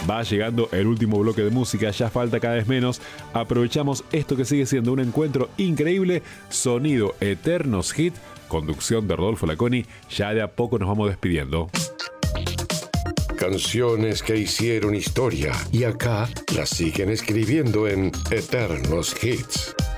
Va llegando el último bloque de música, ya falta cada vez menos. Aprovechamos esto que sigue siendo un encuentro increíble. Sonido Eternos Hit, conducción de Rodolfo Laconi. Ya de a poco nos vamos despidiendo. Canciones que hicieron historia y acá las siguen escribiendo en Eternos Hits.